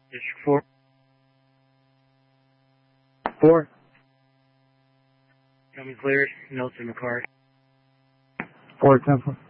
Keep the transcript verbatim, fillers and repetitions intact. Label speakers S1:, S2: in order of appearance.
S1: District four.
S2: Four.
S1: Tell me cleared. Notes in the card.
S2: Four, ten, four.